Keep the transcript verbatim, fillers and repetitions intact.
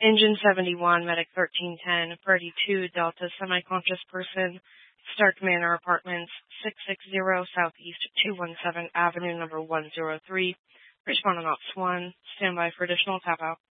Engine seventy-one, Medic thirteen ten, Purdy two, Delta semi-conscious person, Stark Manor Apartments, six sixty Southeast two seventeen Avenue, number one oh three. Responding Ops one. Stand by for additional tap out.